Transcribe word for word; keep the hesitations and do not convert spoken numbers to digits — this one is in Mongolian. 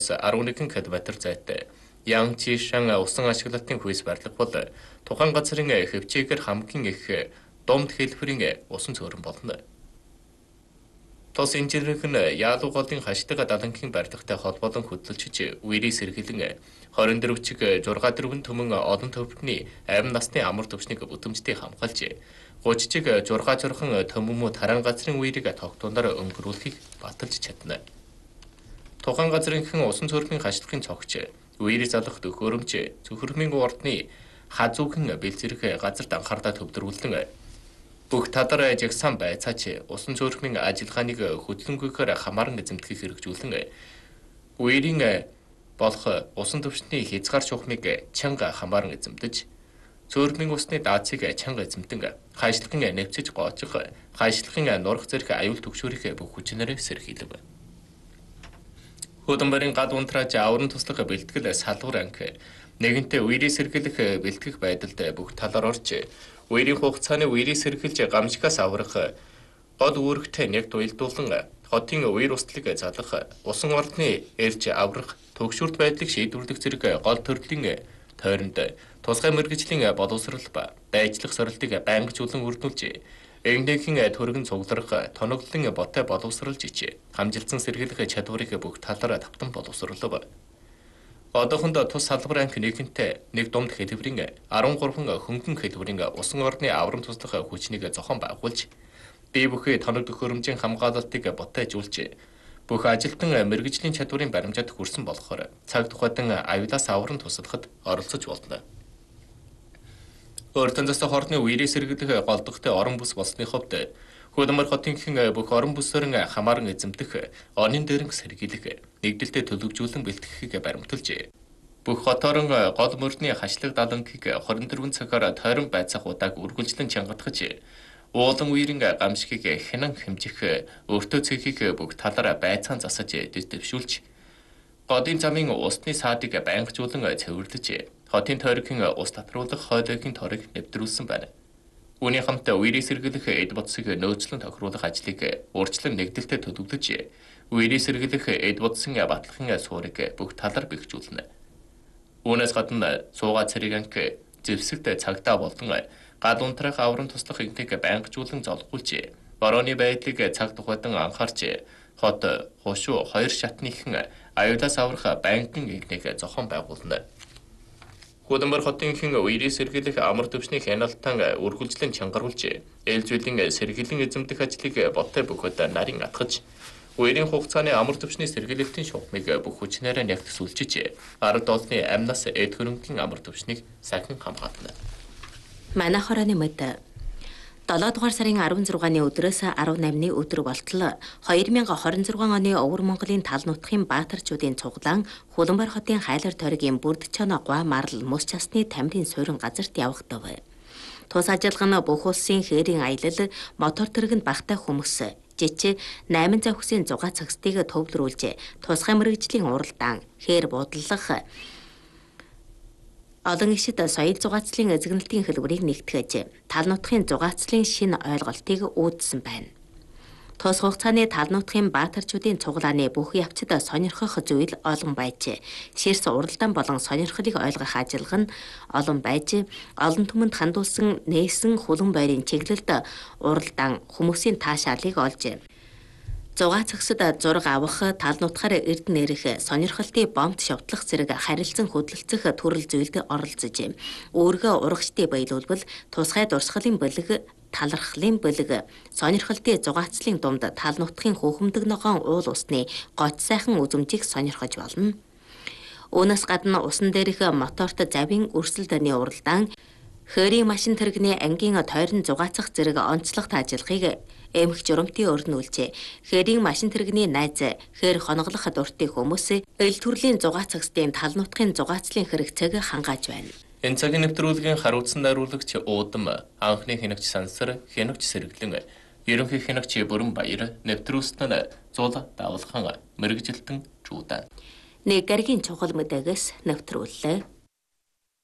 арван нэгэн километр зайтай Ян Чишан усан ашиглалтын хүйс барилга бол тухайн газрын хөвчээгээр хамгийн их домд хэлбэрийн усан цөөрөн болно. Тос инженерийнх нь Яалуу голын хаштаг далангийн барилгатай холбоолон хөдөлж үерийг сэргийлэн хорин дөрвчиг зургаан дөрвөн төмөн олон төвчний амь насны амар төвчнийг бүтэмжтэй хамгаалж гуйчиг зургаан зурхан төмөмө таран газрын үерийг тогтооноор өнгөрүүлэхийг баталж чадна. Тухайн газрынхан усан цөөрлийн хаштагын цогч үерийг залах төхөөрөмж зөвхөрмийн ордны хазуухан бэлзэрх газарт анхаардаа төвлөрүүлэн бүх тадар жагсан байцаач усан цөөрлийн ажиллагааныг хөдөлгөөнөөр хамааран эзэмдэхийг хэрэгжүүлэн үерийн болох усан төвчний хязгаар шухмыг чанга хамааран эзэмдэж цөөрлийн усны даацыг чанга эзэмдэн хайшлагын нэвцэж гоочх хайшлагын нурах зэрэг аюул төгшөөрөх бүх хүчнээр сэргийлв. Хөдөнбөрийн гад унтраач аврын туслах бэлтгэл салбар анги нэгэнтээ үерийг сэргийлэх бэлтгэх байдалд бүх талаар орж үерийн хугацааны үерийг сэргийлж гамшигаас аврах гол үүрэгтэй нэг дуйлдуулан хотын үер усталыг залах усан ордны эрж аврах төгшүрт байдлыг шийдвэрлэх зэрэг гол төрлийн тойронд тусгай мэргэжлийн боловсрал ба байжлах сорилтыг байнгачуулан үрдүүлж Энгдэхийн төргөн цугларах тоноглолын ботой боловсролж ичээ хамжилтсан сэргийлэх чадварыг бүх талаараа давтан боловсруулав. Одоохондоо тус салбар анги нэгэнтээ нэг домд хэлбэрийн арван гурван хөнгөн хэлбэрийн усан ордны аврам туслах хүчнийг зохион байгуулж бие бүхий тоног төхөөрөмжийн хамгаалалтыг ботойжуулж бүх ажилтан мэргэжлийн чадварын баримжаад хүрсэн болохоор цаг тухайдан аюулаас аврам туслахад оролцож болно. Өөртөө зөвхөн хорны үерийг сэргийлэх голдогтой орон бүс болсны хувьд Хөдөнмөр хотынхын бүх орон бүсээр хамааран эзэмдэх онын дээрэн сэргийлэх нэгдэлтэд төлөвжүүлэн бэлтгэхийг баримталж бүх хотоорон гол мөрдний хашлаг далангийг хорин дөрвөн цагаар тойрон байцаах удааг үргэлжлэн чангадгаж уулан үерийн гамшигыг хянан хэмжих өөртөө цэхийг бүх талаараа байцаан засаж дэвшүүлж годын замын усны саадыг байнгачуулан цэвэрлэж хотын тойргийн ус татруулах хойлойгийн торыг нэвтрүүлсэн байна. Үүний хамт үерийг сэргийлэх эд бодсыг нөөцлөн тохируулах ажлыг урьдчилан нэгдэлтэд төлөвлөж үерийг сэргийлэх эд бодсын батлахын суурийг бүх талаар бэхжүүлнэ. Үүнээс гадна суугаа цэрэг анги зэвсэгт цагдаа болон гад унтрах аврам туслах интийг байнгачуулан золгуулж борооны байдлыг цаг тухайдан анхаарч хот хошуу хоёр шатныхан аюулаас аврах байнгын игнийг зохион байгуулна. Хөдөнмөр хотынхын үерийг сэргийлэх амар төвчний хяналтан үргэлжлэн чангаруулж ээлжүүлэн сэргийлэн эзэмдэх ажлыг ботой бөхөд нарийн атгаж үерийн хугацааны амар төвчний сэргийлэлтийн шухмыг бүх хүчнээр нэгтсүүлж ард олны амнаас эд хөрөнгөний амар төвчнийг сахин хамгаална. Манай хорооны мэд долоо дугаар сарын арван зургааны өдрөөс арван намны өдөр болтол хоёр мянга хорин зургаан оны Өвөр Монголын тал нутгийн баатарчуудын цуглаан Хөдөнбөр хотын хайлар тойргийн бүрд чоноо гуа марл мөс часны тамирын суурин газарт явагдав. Тус ажиллагаа нь бүх улсын хээрийн аялал мотор тэргэнд багтай хүмүүс жич найман завхсын зугаа цагстыг төвлөрүүлж тусгай мэргэжлийн уралдаан хээр буудлах олон ишид соёл зугаацлын эзэгнэлтийн хэлбэрийг нэгтгэж тал нутгийн зугаацлын шинэ ойлголтыг үүдсэн байна. Тус хугацааны тал нутгийн баатарчуудын цуглааны бүх явцад сонирхох зүйл олон байж ширс уралдаан болон сонирхлыг ойлгох ажиллагаа нь олон байж олон түмэнд хандуулсан нээсэн хулан байрын чиглэлд уралдаан хүмүүсийн таашаалыг олж зугаа цагсад зураг авах тал нутгаар эрдэнэ ирэх сонирхолтой бомт шавтлах зэрэг харилцан хөдөлгөх төрөл зүйлд оролцож өөргөө урагштай байлуулбал тусгай дурсгалын бэлэг талархлын бэлэг сонирхолтой зугаацлын дунд тал нутгийн хөөхмдөг ногоон уул усны гоц сайхан үзмжийг сонирхож болно. Үүнээс гадна усан дээрх моторт завийн өрсөлдөний уралдаан хөрийн машин тэрэгний ангийн тойрон зугаацах зэрэг онцлогт ажиллахыг эмх журамтын өрнүүлж хээрийн машин тэрэгний найз хээр хоноглох дуртай хүмүүс эл төрлийн зугаацагчдын тал нутгийн зугаацлын хэрэгцээг хангааж байна. Энэ цагийн нэвтрүүлгийн харуулсан найруулагч Уудам анхны хянагч Сансар хянагч Сэргэлэн ерөнхий хянагч Бүрэн Баяр нэвтрүүлсэн нь Зул Давлхан мэргэжилтэн Жуудан нэг гаригийн чухал мэдээлэлс нэвтрүүллээ.